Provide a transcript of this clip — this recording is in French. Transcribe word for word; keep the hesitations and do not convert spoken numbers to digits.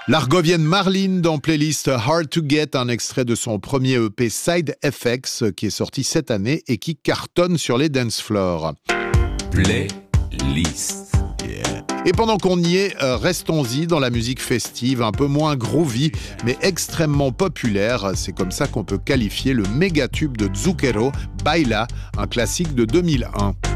L'Argovienne Marlene dans playlist Hard to Get, un extrait de son premier E P Side F X qui est sorti cette année et qui cartonne sur les dance floors. Playlist. Yeah. Et pendant qu'on y est, euh, restons-y dans la musique festive, un peu moins groovy, mais extrêmement populaire. C'est comme ça qu'on peut qualifier le méga tube de Zucchero, Baila, un classique de deux mille un.